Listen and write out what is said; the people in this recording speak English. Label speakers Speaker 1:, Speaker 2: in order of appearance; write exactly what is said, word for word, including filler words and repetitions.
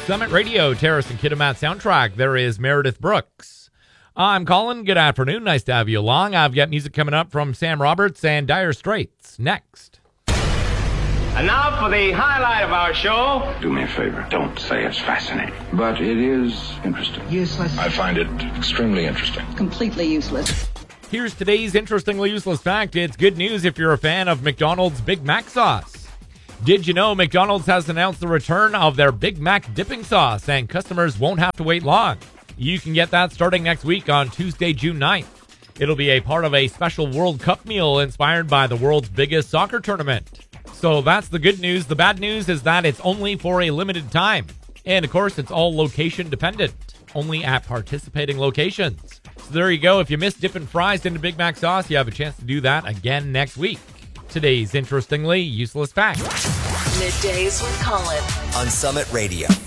Speaker 1: Summit Radio, Terrace and Kitimat soundtrack. There is Meredith Brooks. I'm Colin. Good afternoon. Nice to have you along. I've got music coming up from Sam Roberts and Dire Straits next.
Speaker 2: And now for the highlight of our show.
Speaker 3: Do me a favor. Don't say it's fascinating. But it is interesting.
Speaker 4: Useless.
Speaker 3: I find it extremely interesting.
Speaker 4: Completely useless.
Speaker 1: Here's today's interestingly useless fact. It's good news if you're a fan of McDonald's Big Mac sauce. Did you know McDonald's has announced the return of their Big Mac dipping sauce, and customers won't have to wait long. You can get that starting next week on Tuesday, June ninth. It'll be a part of a special World Cup meal inspired by the world's biggest soccer tournament. So that's the good news. The bad news is that it's only for a limited time. And of course, it's all location dependent, only at participating locations. So there you go. If you missed dipping fries into Big Mac sauce, you have a chance to do that again next week. Today's interestingly useless fact.
Speaker 5: Middays with Colin
Speaker 6: on Summit Radio.